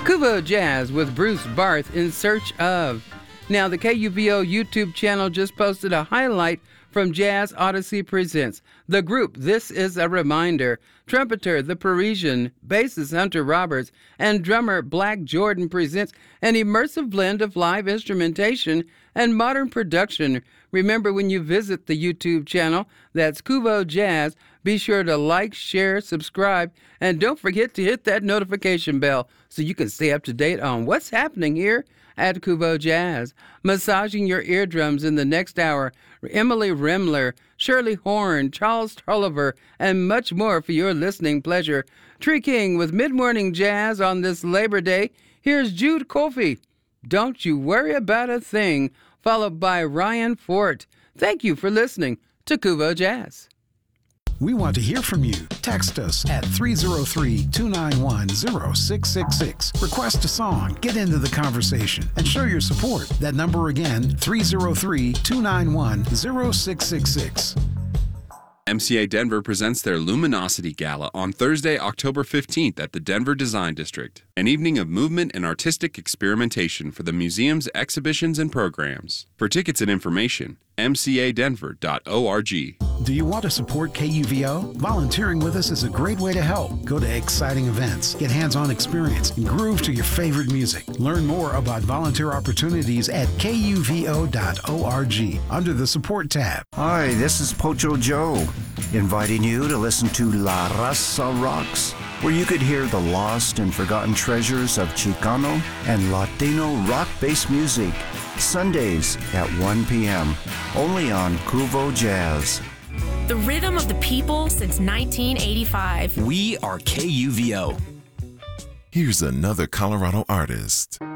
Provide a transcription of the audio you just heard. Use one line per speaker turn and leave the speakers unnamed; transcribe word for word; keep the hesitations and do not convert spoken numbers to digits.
Kuvo Jazz with Bruce Barth, In Search Of. Now, the K U V O YouTube channel just posted a highlight from Jazz Odyssey Presents. The group, This Is a Reminder, trumpeter The Parisian, bassist Hunter Roberts, and drummer Black Jordan presents an immersive blend of live instrumentation and modern production. Remember, when you visit the YouTube channel, that's Kuvo Jazz, be sure to like, share, subscribe, and don't forget to hit that notification bell so you can stay up to date on what's happening here at Kuvo Jazz. Massaging your eardrums in the next hour, Emily Remler, Shirley Horn, Charles Tolliver, and much more for your listening pleasure. Tree King with Mid-Morning Jazz on this Labor Day. Here's Jude Coffey, Don't You Worry About a Thing, followed by Ryan Fort. Thank you for listening to Kuvo Jazz.
We want to hear from you. Text us at three oh three, two nine one, oh six six six. Request a song, get into the conversation, and show your support. That number again, three oh three, two nine one, oh six six six.
M C A Denver presents their Luminosity Gala on Thursday, October fifteenth at the Denver Design District, an evening of movement and artistic experimentation for the museum's exhibitions and programs. For tickets and information, m c a denver dot org.
Do you want to support K U V O? Volunteering with us is a great way to help. Go to exciting events, get hands-on experience, and groove to your favorite music. Learn more about volunteer opportunities at k u v o dot org under the Support tab.
Hi, this is Pocho Joe, inviting you to listen to La Raza Rocks, where you could hear the lost and forgotten treasures of Chicano and Latino rock-based music, Sundays at one p.m., only on Kuvo Jazz.
The rhythm of the people since nineteen eighty-five.
We are K U V O.
Here's another Colorado artist.